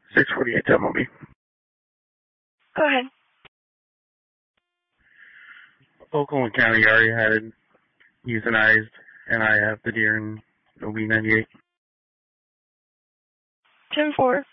648, tell me. Go ahead. Oklahoma County already had euthanized, and I have the deer in OB98. 10-4.